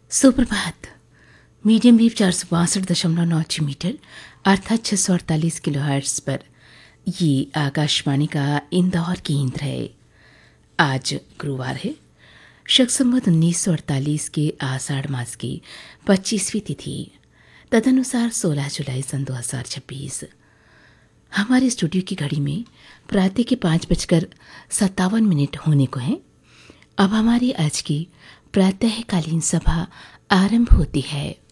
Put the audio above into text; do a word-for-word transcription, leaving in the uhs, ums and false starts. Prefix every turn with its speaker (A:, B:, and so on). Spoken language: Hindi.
A: सुप्रभात। मीडियम वेव चार सौ बासठ दशमलव नौ छह मीटर अर्थात छः सौ अड़तालीस किलो हर्ट्ज पर ये आकाशवाणी का इंदौर केंद्र है। आज गुरुवार है, शक संवत उन्नीस सौ अड़तालीस के आषाढ़ मास की पच्चीसवीं तिथि, तदनुसार सोलह जुलाई सन दो हजार छब्बीस। हमारे स्टूडियो की घड़ी में प्रातः के पाँच बजकर सत्तावन मिनट होने को हैं। अब हमारी आज की प्रातःकालीन सभा आरंभ होती है।